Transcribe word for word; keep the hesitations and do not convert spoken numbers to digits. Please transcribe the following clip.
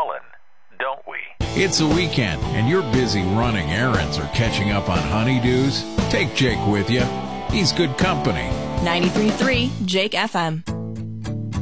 fallen, don't we? It's a weekend, and you're busy running errands or catching up on honeydews. Take Jake with you. He's good company. ninety-three point three Jake F M.